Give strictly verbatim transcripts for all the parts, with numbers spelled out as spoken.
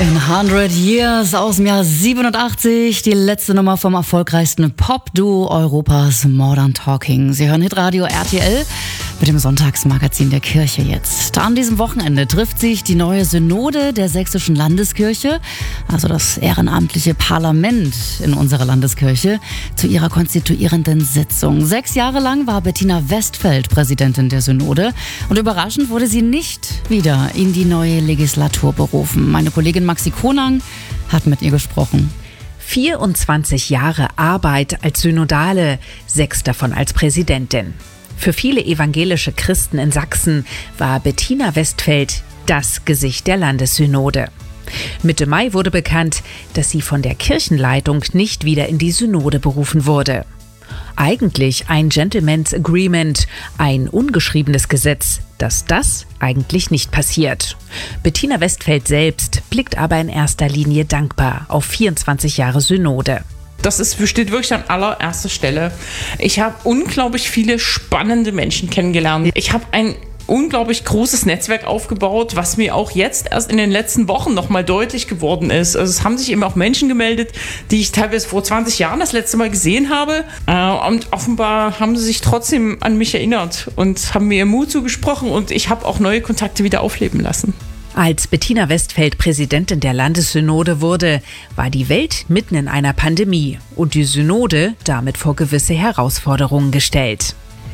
In hundred Years aus dem Jahr siebenundachtzig, die letzte Nummer vom erfolgreichsten Pop-Duo Europas, Modern Talking. Sie hören Hitradio R T L mit dem Sonntagsmagazin der Kirche jetzt. An diesem Wochenende trifft sich die neue Synode der Sächsischen Landeskirche, also das ehrenamtliche Parlament in unserer Landeskirche, zu ihrer konstituierenden Sitzung. Sechs Jahre lang war Bettina Westfeld Präsidentin der Synode und überraschend wurde sie nicht wieder in die neue Legislatur berufen. Meine Kollegin Maxi Konang hat mit ihr gesprochen. vierundzwanzig Jahre Arbeit als Synodale, sechs davon als Präsidentin. Für viele evangelische Christen in Sachsen war Bettina Westfeld das Gesicht der Landessynode. Mitte Mai wurde bekannt, dass sie von der Kirchenleitung nicht wieder in die Synode berufen wurde. Eigentlich ein Gentleman's Agreement, ein ungeschriebenes Gesetz, dass das eigentlich nicht passiert. Bettina Westfeld selbst blickt aber in erster Linie dankbar auf vierundzwanzig Jahre Synode. Das ist, steht wirklich an allererster Stelle. Ich habe unglaublich viele spannende Menschen kennengelernt. Ich habe ein unglaublich großes Netzwerk aufgebaut, was mir auch jetzt erst in den letzten Wochen nochmal deutlich geworden ist. Also es haben sich eben auch Menschen gemeldet, die ich teilweise vor zwanzig Jahren das letzte Mal gesehen habe. Und offenbar haben sie sich trotzdem an mich erinnert und haben mir Mut zugesprochen. Und ich habe auch neue Kontakte wieder aufleben lassen. Als Bettina Westfeld Präsidentin der Landessynode wurde, war die Welt mitten in einer Pandemie und die Synode damit vor gewisse Herausforderungen gestellt.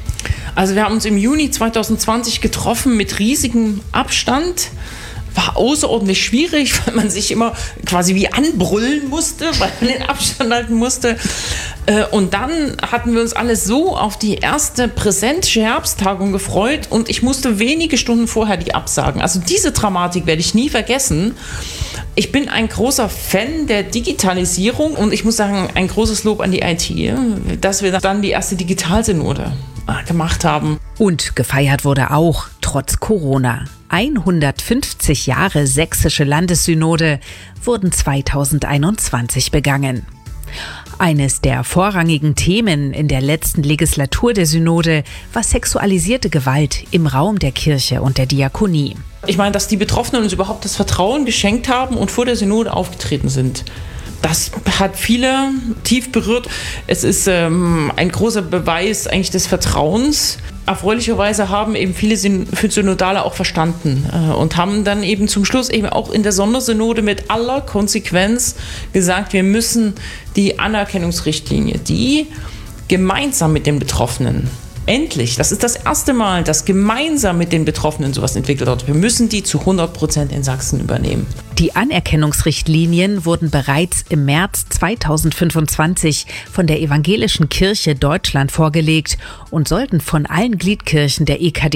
Also wir haben uns im Juni zwanzig zwanzig getroffen mit riesigem Abstand. War außerordentlich schwierig, weil man sich immer quasi wie anbrüllen musste, weil man den Abstand halten musste. Und dann hatten wir uns alle so auf die erste präsentische Herbsttagung gefreut und ich musste wenige Stunden vorher die absagen. Also diese Dramatik werde ich nie vergessen. Ich bin ein großer Fan der Digitalisierung und ich muss sagen, ein großes Lob an die I T, dass wir dann die erste Digitalsynode gemacht haben. Und gefeiert wurde auch trotz Corona. hundertfünfzig Jahre sächsische Landessynode wurden zweitausendeinundzwanzig begangen. Eines der vorrangigen Themen in der letzten Legislatur der Synode war sexualisierte Gewalt im Raum der Kirche und der Diakonie. Ich meine, dass die Betroffenen uns überhaupt das Vertrauen geschenkt haben und vor der Synode aufgetreten sind. Das hat viele tief berührt. Es ist ähm, ein großer Beweis eigentlich des Vertrauens. Erfreulicherweise haben eben viele Synodale auch verstanden äh, und haben dann eben zum Schluss eben auch in der Sondersynode mit aller Konsequenz gesagt, wir müssen die Anerkennungsrichtlinie, die gemeinsam mit den Betroffenen, endlich, das ist das erste Mal, dass gemeinsam mit den Betroffenen sowas entwickelt wird. Wir müssen die zu hundert Prozent in Sachsen übernehmen. Die Anerkennungsrichtlinien wurden bereits im März zweitausendfünfundzwanzig von der Evangelischen Kirche Deutschland vorgelegt und sollten von allen Gliedkirchen der E K D